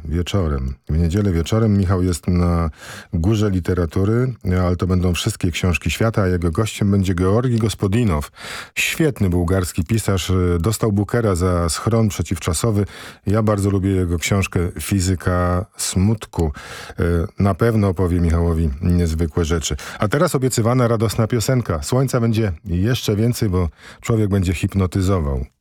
wieczorem. W niedzielę wieczorem Michał jest na Górze Literatury, ale to będą wszystkie książki świata, a jego gościem będzie Georgi Gospodinow. Świetny bułgarski pisarz. Dostał Bookera za schron przeciwczasowy. Ja bardzo lubię jego książkę Fizyka smutku. Na pewno opowie Michałowi niezwykłe rzeczy. A teraz obiecywana radosna piosenka. Słońca będzie jeszcze więcej, bo człowiek będzie hipnotyzował.